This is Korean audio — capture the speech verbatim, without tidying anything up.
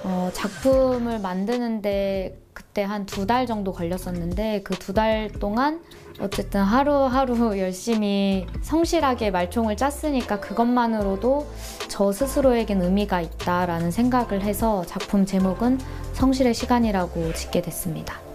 어, 작품을 만드는데 그때 한 두 달 정도 걸렸었는데 그 두 달 동안 어쨌든 하루하루 열심히 성실하게 말총을 짰으니까 그것만으로도 저 스스로에겐 의미가 있다라는 생각을 해서 작품 제목은 성실의 시간이라고 짓게 됐습니다.